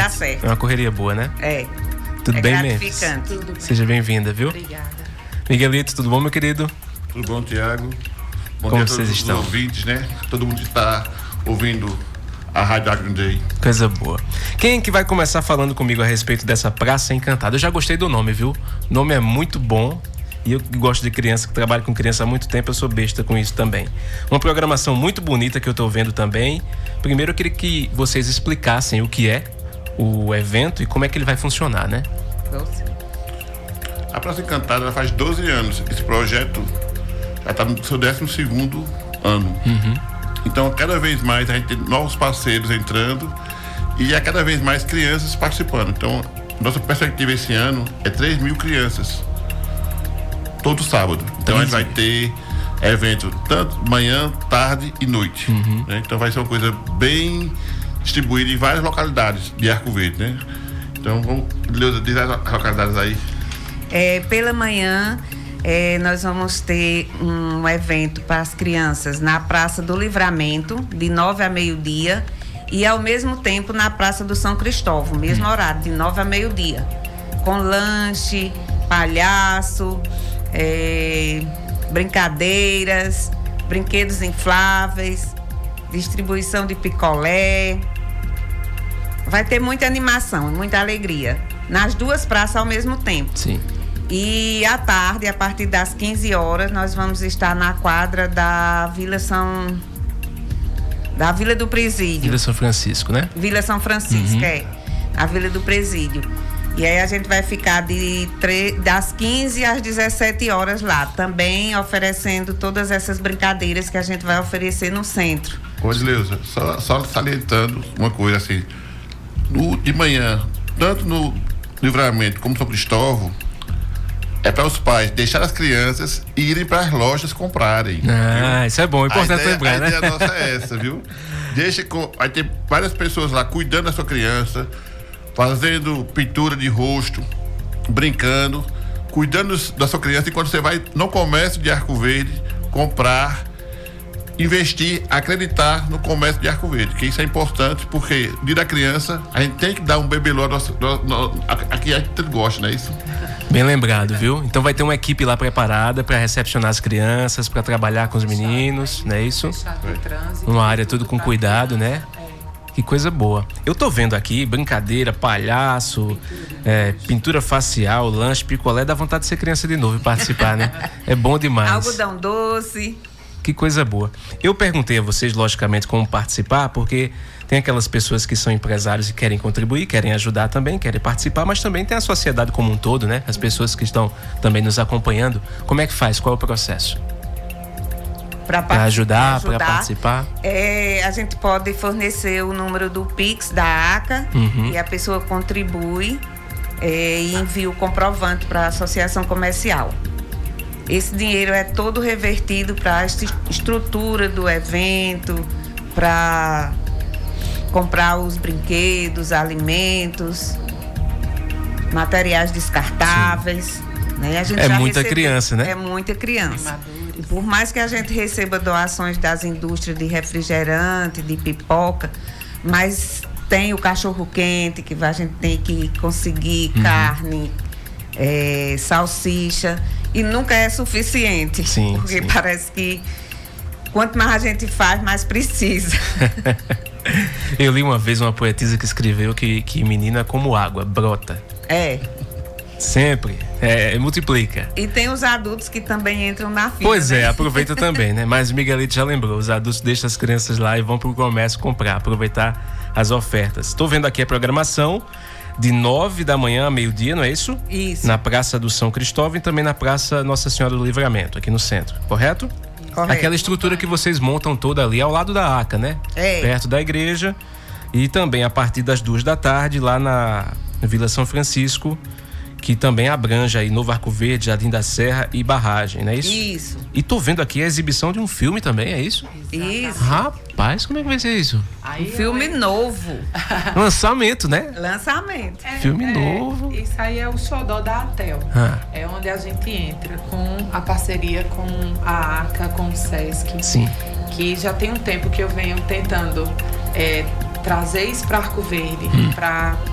dar certo. É uma correria boa, né? É. Tudo bem, gratificante. Tudo bem. Seja bem-vinda, viu? Obrigada. Miguelito, tudo bom, meu querido? Tudo bom, Tiago? Bom Como dia a todos vocês os estão? ouvintes, né? Todo mundo está ouvindo a Rádio Agrandei. Coisa boa. Quem que vai começar falando comigo a respeito dessa Praça Encantada? Eu já gostei do nome, viu? O nome é muito bom. E eu que gosto de criança, que trabalho com criança há muito tempo, eu sou besta com isso também. Uma programação muito bonita que eu tô vendo também. Primeiro eu queria que vocês explicassem o que é o evento e como é que ele vai funcionar, né? A Praça Encantada faz 12 anos. Esse projeto já está no seu 12º ano. Então, cada vez mais a gente tem novos parceiros entrando e a cada vez mais crianças participando. Então, nossa perspectiva esse ano é 3.000 crianças. Todo sábado. Então, a gente vai ter evento tanto manhã, tarde e noite. Né? Então, vai ser uma coisa bem distribuída em várias localidades de Arco Verde, né? Então, Leusa, diz as localidades aí. Pela manhã, nós vamos ter um evento para as crianças na Praça do Livramento, de 9 a meio-dia, e ao mesmo tempo na Praça do São Cristóvão, mesmo horário, de 9 a meio-dia, com lanche, palhaço, brincadeiras, brinquedos infláveis, distribuição de picolé. Vai ter muita animação, muita alegria, nas duas praças ao mesmo tempo. Sim. E à tarde, a partir das 15 horas, nós vamos estar na quadra da Vila do Presídio. Vila São Francisco, né? Vila São Francisco, a Vila do Presídio. E aí a gente vai ficar das 15 às 17 horas lá, também oferecendo todas essas brincadeiras que a gente vai oferecer no centro. Hoje, Leusa, só salientando uma coisa assim, de manhã, tanto no Livramento como no São Cristóvão, é para os pais deixar as crianças irem para as lojas comprarem. Viu? Isso é bom, é importante lembrar, né? A ideia nossa é essa, viu? Vai ter várias pessoas lá cuidando da sua criança, fazendo pintura de rosto, brincando, cuidando da sua criança, enquanto você vai no comércio de Arco Verde comprar, investir, acreditar no comércio de Arco Verde, que isso é importante, porque dia da criança a gente tem que dar um bebelô aqui a gente gosta, não é isso? Bem lembrado, viu? Então vai ter uma equipe lá preparada para recepcionar as crianças, para trabalhar com os meninos, não é isso? Uma área tudo com cuidado, né? Que coisa boa. Eu tô vendo aqui brincadeira, palhaço, pintura facial, lanche, picolé. Dá vontade de ser criança de novo e participar, né? É bom demais. Algodão doce. Que coisa boa. Eu perguntei a vocês, logicamente, como participar, porque tem aquelas pessoas que são empresários e querem contribuir, querem ajudar também, querem participar, mas também tem a sociedade como um todo, né? As pessoas que estão também nos acompanhando. Como é que faz? Qual é o processo? Para ajudar, para participar? A gente pode fornecer o número do Pix da ACA e a pessoa contribui e envia o comprovante para a associação comercial. Esse dinheiro é todo revertido para a estrutura do evento, para comprar os brinquedos, alimentos, materiais descartáveis. Né? A gente já muita criança, né? É muita criança. E por mais que a gente receba doações das indústrias de refrigerante, de pipoca, mas tem o cachorro-quente, que a gente tem que conseguir carne, salsicha, e nunca é suficiente. Sim, porque parece que quanto mais a gente faz, mais precisa. Eu li uma vez uma poetisa que escreveu que menina é como água, brota. Sempre. Multiplica. E tem os adultos que também entram na fila. Pois é, aproveita também, né? Mas o Miguelito já lembrou, os adultos deixam as crianças lá e vão pro comércio comprar, aproveitar as ofertas. Estou vendo aqui a programação de 9 da manhã a meio-dia, não é isso? Isso. Na Praça do São Cristóvão e também na Praça Nossa Senhora do Livramento, aqui no centro, correto? Correto. Aquela estrutura que vocês montam toda ali ao lado da ACA, né? Perto da igreja. E também a partir das 2 da tarde lá na Vila São Francisco, que também abrange aí Novo Arco Verde, Jardim da Serra e Barragem, não é isso? Isso. E tô vendo aqui a exibição de um filme também, é isso? Isso. Rapaz, como é que vai ser isso? Um filme novo. Lançamento, né? Lançamento. Filme novo. Isso aí é o xodó da ATEL. É onde a gente entra com a parceria com a ACA, com o SESC. Sim. Que já tem um tempo que eu venho tentando trazer isso para Arco Verde, para